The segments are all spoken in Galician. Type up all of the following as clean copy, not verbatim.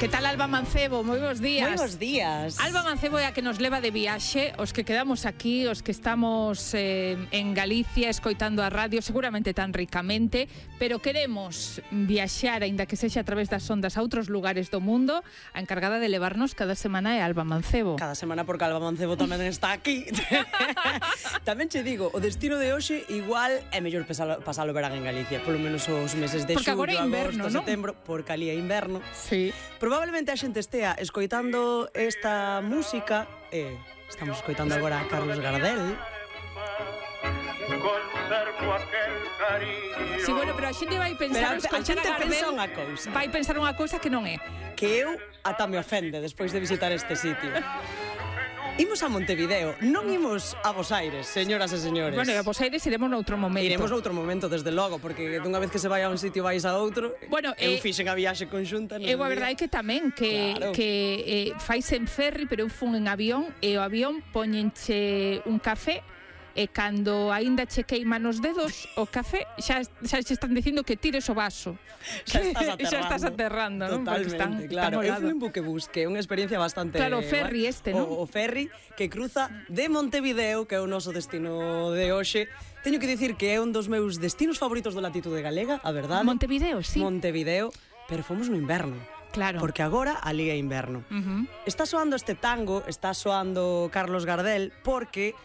Que tal Alba Mancebo? Moi bons días. Moi bons días. Alba Mancebo é a que nos leva de viaxe, os que quedamos aquí, os que estamos en Galicia escoitando a radio, seguramente tan ricamente, pero queremos viaxar, aínda que sexa a través das ondas, a outros lugares do mundo. A encargada de levarnos cada semana é Alba Mancebo. Cada semana, porque Alba Mancebo tamén está aquí. Tamén che digo, o destino de hoxe igual é mellor pasalo o verán en Galicia, polo menos os meses de xullo, agosto, setembro, porque ali é inverno. Sí. Probablemente a xente estea escoitando esta música, estamos escoitando agora a Carlos Gardel. Sí, bueno, pero a xente vai pensar escoitar a Gardel, vai pensar unha cousa que non é. Que eu ata me ofende despois de visitar este sitio. Imos a Montevideo, non imos a Bos Aires, señoras e señores. Bueno, a Bos Aires iremos noutro momento. Iremos noutro momento, desde logo, porque dunha vez que se vai a un sitio vais a outro. Bueno, eu fixen a viaxe conxunta. Eu a verdade é que tamén, que faise en ferry, pero eu fun en avión, e o avión poñenche un café, e cando aínda che queima nos dedos o café, xa che están dicindo que tires o vaso. Xa estás aterrando, non? Totalmente, claro. Eu fui en buquebús, que é unha experiencia bastante... Claro, o ferry non? O ferry que cruza de Montevideo, que é o noso destino de hoxe. Teño que dicir que é un dos meus destinos favoritos do latitude galega, a verdade. Montevideo, sí. Montevideo, pero fomos no inverno. Claro. Porque agora ali é inverno. Está soando este tango, está soando Carlos Gardel, porque...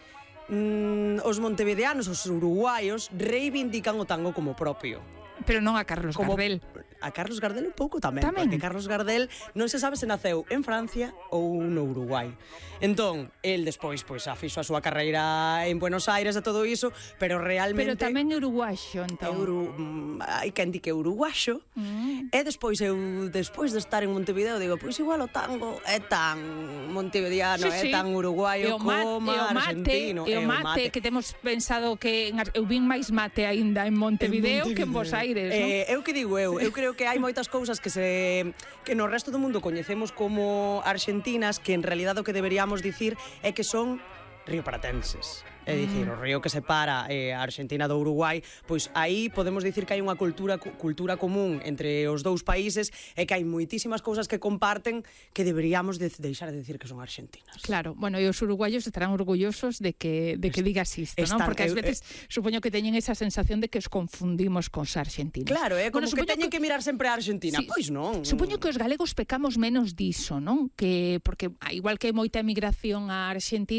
os montevideanos, os uruguaios reivindican o tango como propio. Pero non a Carlos Gardel. A Carlos Gardel un pouco tamén, porque Carlos Gardel non se sabe se naceu en Francia ou no Uruguai. Entón, el despois fixo a súa carreira en Buenos Aires e todo iso, pero realmente... Pero tamén uruguaxo, entón. Hai quen di que uruguaxo. E despois despois de estar en Montevideo, digo, pois igual o tango é tan montevideano, é tan uruguaio como argentino. E o mate, que temos pensado que... Eu vin máis mate aínda en Montevideo que en Bos Aires, non? Eu que digo eu creo que hai moitas cousas que no resto do mundo coñecemos como argentinas, que en realidade o que deberíamos dicir é que son riopratenses. É dicir, o río que separa a Argentina do Uruguai, pois aí podemos dicir que hai unha cultura común entre os dous países e que hai moitísimas cousas que comparten que deberíamos deixar de dicir que son argentinas. Claro, bueno, e os uruguaios estarán orgullosos de que digas isto, non? Porque ás veces supoño que teñen esa sensación de que os confundimos cos argentinos. Claro, como que teñen que mirar sempre a Argentina. Pois non. Supoño que os galegos pecamos menos diso, non? Porque igual que hai moita emigración a Argentina,